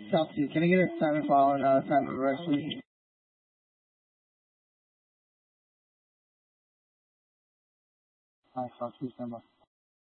Talk to you. Can I get a time follow time of rest, please? I talk to you, Simba.